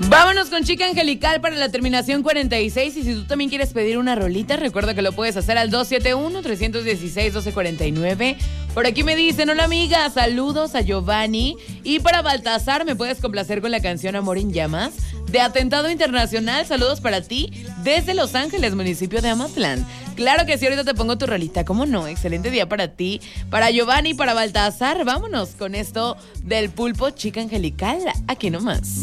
Vámonos con Chica Angelical para la terminación 46. Y si tú también quieres pedir una rolita, recuerda que lo puedes hacer al 271-316-1249. Por aquí me dicen, hola amiga, saludos a Giovanni. Y para Baltasar, ¿me puedes complacer con la canción Amor en Llamas? De Atentado Internacional, saludos para ti desde Los Ángeles, municipio de Amatlán. Claro que sí, ahorita te pongo tu rolita, ¿cómo no? Excelente día para ti, para Giovanni, para Baltasar. Vámonos con esto del Pulpo, Chica Angelical, aquí nomás.